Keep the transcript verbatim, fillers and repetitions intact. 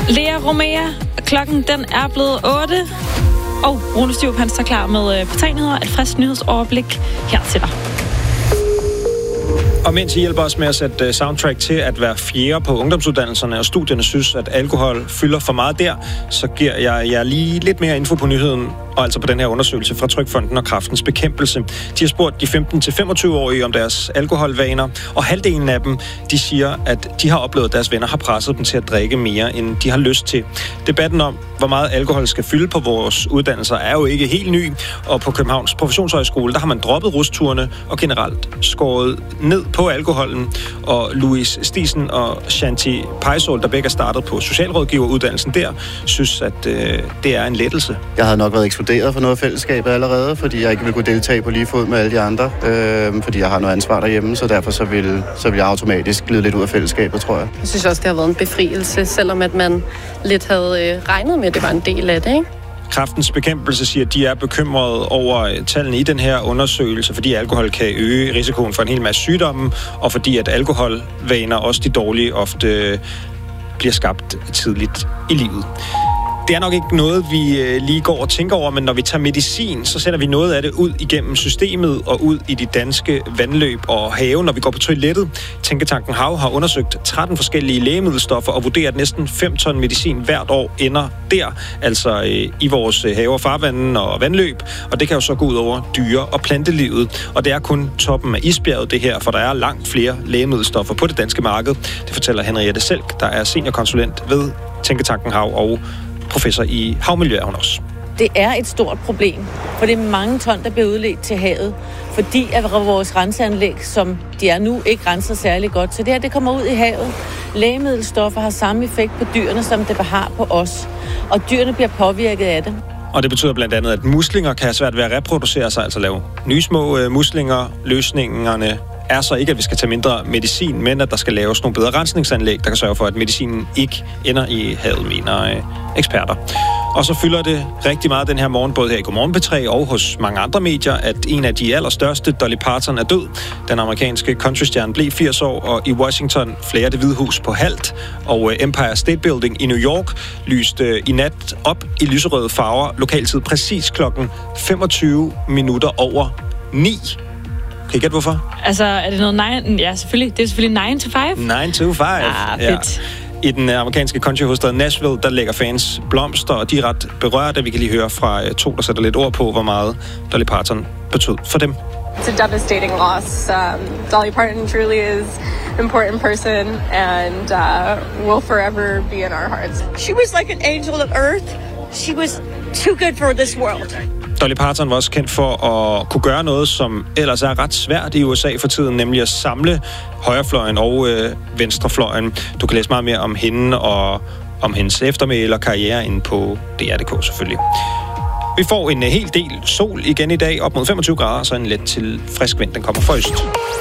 Lea Romea, klokken den er blevet otte. Og Rune Styrup, han står klar med betegnheder. Et frisk nyhedsoverblik her til dig. Og mens I hjælper os med at sætte soundtrack til at være fjerde på ungdomsuddannelserne, og studierne synes, at alkohol fylder for meget der, så giver jeg jer lige lidt mere info på nyheden, og altså på den her undersøgelse fra Trygfonden og Kræftens Bekæmpelse. De har spurgt de femten til femogtyve-årige om deres alkoholvaner, og halvdelen af dem, de siger, at de har oplevet, at deres venner har presset dem til at drikke mere, end de har lyst til. Debatten om, hvor meget alkohol skal fylde på vores uddannelser, er jo ikke helt ny, og på Københavns Professionshøjskole, der har man droppet rusturene og generelt skåret ned på alkoholen. Og Louise Stisen og Shanti Pejsol, der begge er startet på socialrådgiveruddannelsen der, synes, at øh, det er en lettelse. Jeg havde nok været ekskluderet for noget fællesskab allerede, fordi jeg ikke ville kunne deltage på lige fod med alle de andre, øh, fordi jeg har noget ansvar derhjemme, så derfor så vil, så vil jeg automatisk glide lidt ud af fællesskabet, tror jeg. Jeg synes også, det har været en befrielse, selvom at man lidt havde øh, regnet med, at det var en del af det, ikke? Kræftens Bekæmpelse siger, at de er bekymrede over tallene i den her undersøgelse, fordi alkohol kan øge risikoen for en hel masse sygdomme, og fordi at alkoholvaner, også de dårlige, ofte bliver skabt tidligt i livet. Det er nok ikke noget, vi lige går og tænker over, men når vi tager medicin, så sender vi noget af det ud igennem systemet og ud i de danske vandløb og have, når vi går på toilettet. Tænketanken Hav har undersøgt tretten forskellige lægemiddelstoffer og vurderer, at næsten fem ton medicin hvert år ender der, altså i vores haver, farvanden og vandløb, og det kan jo så gå ud over dyre- og plantelivet. Og det er kun toppen af isbjerget det her, for der er langt flere lægemiddelstoffer på det danske marked. Det fortæller Henriette Selk, der er seniorkonsulent ved Tænketanken Hav og professor i havmiljø er hun også. Det er et stort problem, for det er mange ton, der bliver udledt til havet, fordi at vores renseanlæg, som de er nu, ikke renser særlig godt. Så det her, det kommer ud i havet. Lægemiddelstoffer har samme effekt på dyrene, som det har på os, og dyrene bliver påvirket af det. Og det betyder blandt andet, at muslinger kan have svært ved at reproducere sig, altså lave nye små øh, muslinger. Løsningerne er så ikke, at vi skal tage mindre medicin, men at der skal laves nogle bedre rensningsanlæg, der kan sørge for, at medicinen ikke ender i havet, mener øh, eksperter. Og så fylder det rigtig meget den her morgen, både her i Godmorgen P tre og hos mange andre medier, at en af de allerstørste, Dolly Parton, er død. Den amerikanske countrystjerne blev firs år, og i Washington flager Det Hvide Hus på halvt, og Empire State Building i New York lyste i nat op i lyserøde farver, lokaltid præcis klokken femogtyve minutter over ni. Kan I gætte hvorfor? Altså, er det noget nine? Ja, selvfølgelig. Det er selvfølgelig nine to five. nine to five. Ah, fedt. Ja. I den amerikanske countryhovedstad Nashville, der lægger fans blomster, og de er ret berørte. Vi kan lige høre fra to, der sætter lidt ord på, hvor meget Dolly Parton betød for dem. It's a devastating loss. Um, Dolly Parton truly is an important person and uh, will forever be in our hearts. She was like an angel of earth. She was too good for this world. Dolly Parton var også kendt for at kunne gøre noget, som ellers er ret svært i U S A for tiden, nemlig at samle højrefløjen og øh, venstrefløjen. Du kan læse meget mere om hende og om hendes eftermæle og karriere inde på D R punktum d k selvfølgelig. Vi får en hel del sol igen i dag, op mod femogtyve grader, så en let til frisk vind, den kommer fra øst.